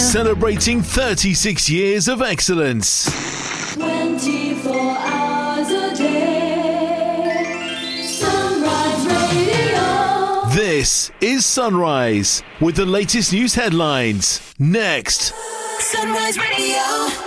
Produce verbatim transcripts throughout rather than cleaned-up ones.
Celebrating thirty-six years of excellence. twenty-four hours a day. Sunrise Radio. This is Sunrise with the latest news headlines. Next. Sunrise Radio.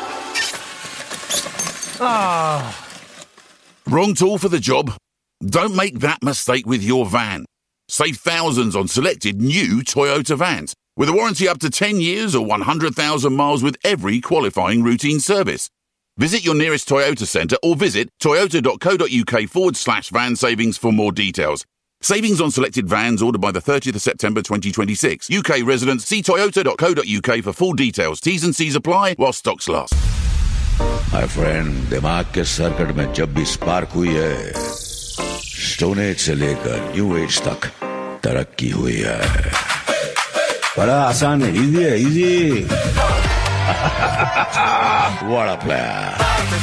Ah. Wrong tool for the job? Don't make that mistake with your van. Save thousands on selected new Toyota vans with a warranty up to ten years or one hundred thousand miles with every qualifying routine service. Visit your nearest Toyota centre or visit toyota.co.uk forward slash van savings for more details. Savings on selected vans ordered by the thirtieth of September twenty twenty-six. U K residents, see toyota.co.uk for full details. T's and C's apply while stocks last. My friend, दिमाग के circuit में जब भी spark हुई है, stone age से लेकर new age तक तरक्की हुई है. बड़ा आसान है, इजी है, easy. What a player.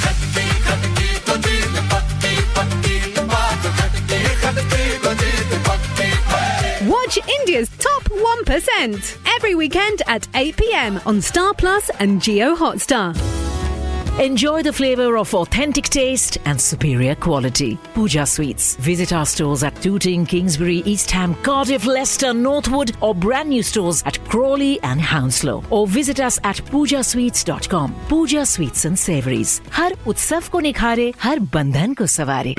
Watch India's top one percent every weekend at eight p.m. on Star Plus and Jio Hotstar. Enjoy the flavour of authentic taste and superior quality. Pooja Sweets. Visit our stores at Tooting, Kingsbury, East Ham, Cardiff, Leicester, Northwood, or brand new stores at Crawley and Hounslow. Or visit us at pooja sweets dot com. Pooja Sweets and Savouries. Har utsav ko nikhare, har bandhan ko saware.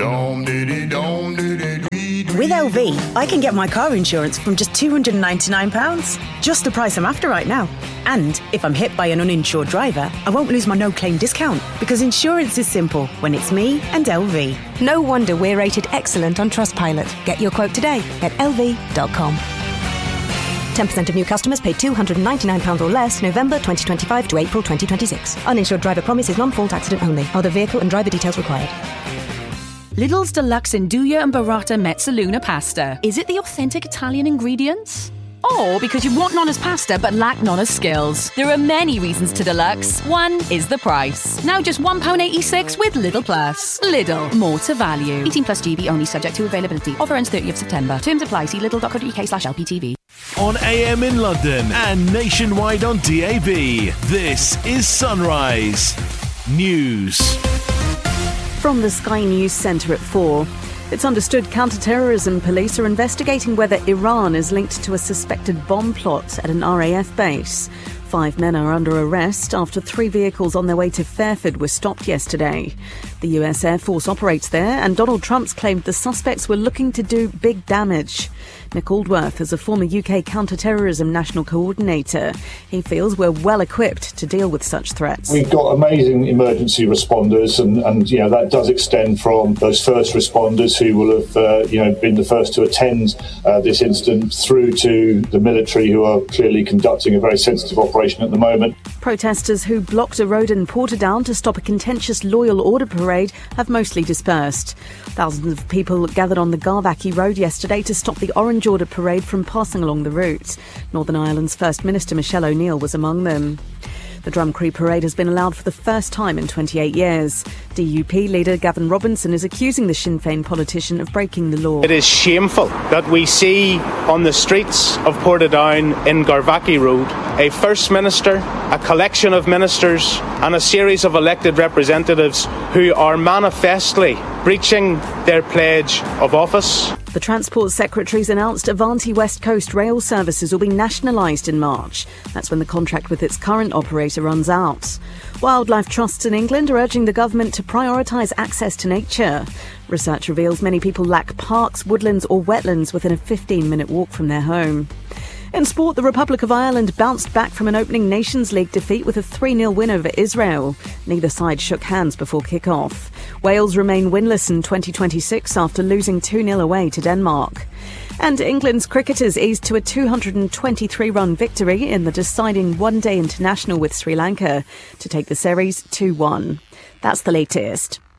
With L V, I can get my car insurance from just two hundred ninety-nine pounds. Just the price I'm after right now. And if I'm hit by an uninsured driver, I won't lose my no-claim discount. Because insurance is simple when it's me and L V. No wonder we're rated excellent on Trustpilot. Get your quote today at L V dot com. ten percent of new customers paid two hundred ninety-nine pounds or less November twenty twenty-five to April twenty twenty-six. Uninsured driver promise is non-fault accident only. Other vehicle and driver details required. Lidl's Deluxe Nduja and Burrata Mezzaluna pasta. Is it the authentic Italian ingredients? Or because you want Nonna's pasta but lack Nonna's skills? There are many reasons to Deluxe. One is the price. Now just one pound eighty-six with Lidl Plus. Lidl, more to value. eighteen plus G B only, subject to availability. Offer ends thirtieth of September. Terms apply. See lidl.co.uk slash LPTV. On A M in London and nationwide on D A B. This is Sunrise News. From the Sky News Centre at four. It's understood counter-terrorism police are investigating whether Iran is linked to a suspected bomb plot at an R A F base. Five men are under arrest after three vehicles on their way to Fairford were stopped yesterday. The U S Air Force operates there, and Donald Trump's claimed the suspects were looking to do big damage. Nick Aldworth is a former U K counter-terrorism national coordinator. He feels we're well equipped to deal with such threats. We've got amazing emergency responders, and, and you know that does extend from those first responders who will have uh, you know been the first to attend uh, this incident, through to the military, who are clearly conducting a very sensitive operation at the moment. Protesters who blocked a road in Portadown to stop a contentious Loyal Order parade have mostly dispersed. Thousands of people gathered on the Garvaki Road yesterday to stop the Orange Order parade from passing along the route. Northern Ireland's First Minister Michelle O'Neill was among them. The Drumcree parade has been allowed for the first time in twenty-eight years. D U P leader Gavin Robinson is accusing the Sinn Féin politician of breaking the law. It is shameful that we see on the streets of Portadown in Garvaki Road a First Minister, a collection of ministers and a series of elected representatives who are manifestly breaching their pledge of office. The Transport Secretary's announced Avanti West Coast rail services will be nationalised in March. That's when the contract with its current operator runs out. Wildlife trusts in England are urging the government to prioritise access to nature. Research reveals many people lack parks, woodlands or wetlands within a fifteen-minute walk from their home. In sport, the Republic of Ireland bounced back from an opening Nations League defeat with a three nil win over Israel. Neither side shook hands before kick-off. Wales remain winless in twenty twenty-six after losing two nil away to Denmark. And England's cricketers eased to a two hundred twenty-three run victory in the deciding one-day international with Sri Lanka to take the series two one. That's the latest.